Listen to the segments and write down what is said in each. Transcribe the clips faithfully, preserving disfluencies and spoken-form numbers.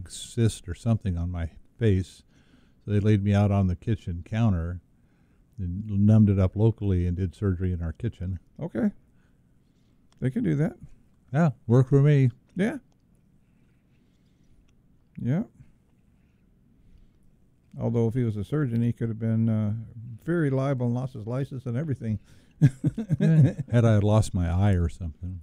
big cyst or something on my face. So they laid me out on the kitchen counter and numbed it up locally and did surgery in our kitchen. Okay. They can do that. Yeah, worked for me. Yeah. Yeah. Although if he was a surgeon, he could have been uh, very liable and lost his license and everything. Yeah, had I lost my eye or something.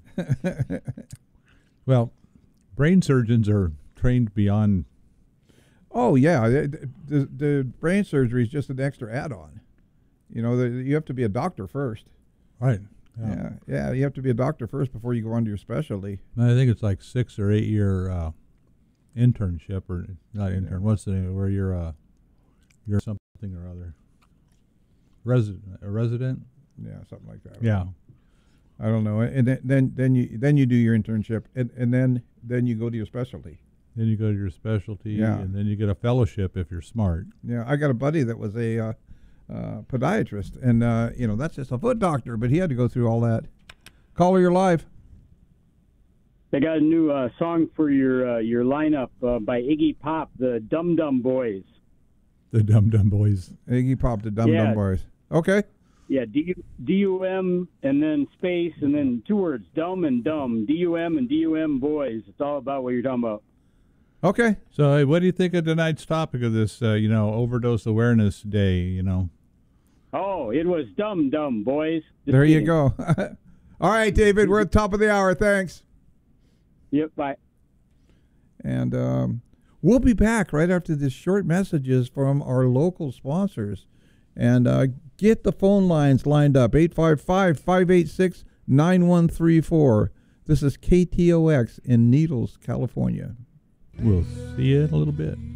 Well, brain surgeons are trained beyond. Oh, yeah. The, the, the brain surgery is just an extra add-on. You know, the, you have to be a doctor first. Right. Yeah. yeah. Yeah, you have to be a doctor first before you go on to your specialty. I think it's like six or eight year uh, internship, or not intern. Yeah. What's the name? Where you're uh, you're something or other. Resident, a resident. Yeah, something like that. Yeah. I don't know. And then, then then you then you do your internship, and, and then then you go to your specialty. Then you go to your specialty, yeah. and then you get a fellowship if you're smart. Yeah, I got a buddy that was a uh, uh, podiatrist, and uh, you know, that's just a foot doctor, but he had to go through all that. Caller, you're live. They got a new uh, song for your uh, your lineup uh, by Iggy Pop, the Dum Dum Boys. The Dum Dum Boys. Iggy Pop, the Dum yeah. Dum Boys. Okay. Yeah, D U M and then space and then two words, dumb and dumb. D U M and D U M Boys. It's all about what you're talking about. Okay. So, hey, what do you think of tonight's topic of this, uh, you know, Overdose Awareness Day, you know? Oh, it was Dumb Dumb Boys. Just there kidding. You go. All right, David, we're at the top of the hour. Thanks. Yep, bye. And um, we'll be back right after this short messages from our local sponsors. And uh, get the phone lines lined up, eight five five, five eight six, nine one three four. This is K T O X in Needles, California. We'll see you in a little bit.